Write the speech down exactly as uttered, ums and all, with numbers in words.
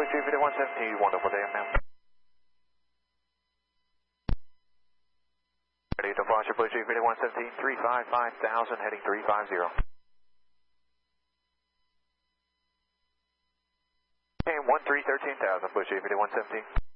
Chief Video one seventeen, wonderful day, ma'am. Ready to departure, Blue Chief Video one seventeen, three five five thousand, heading three five zero. Okay, one three thirteen thousand, Blue Chief Video one seventeen.